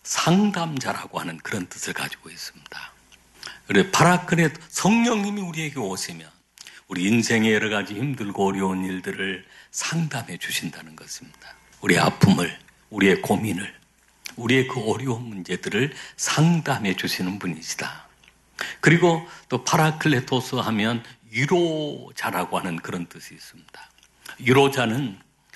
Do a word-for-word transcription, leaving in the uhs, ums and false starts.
상담자라고 하는 그런 뜻을 가지고 있습니다. 그래, 파라클레토, 성령님이 우리에게 오시면 우리 인생의 여러 가지 힘들고 어려운 일들을 상담해 주신다는 것입니다. 우리의 아픔을, 우리의 고민을, 우리의 그 어려운 문제들을 상담해 주시는 분이시다. 그리고 또 파라클레토스 하면 위로자라고 하는 그런 뜻이 있습니다. 위로자는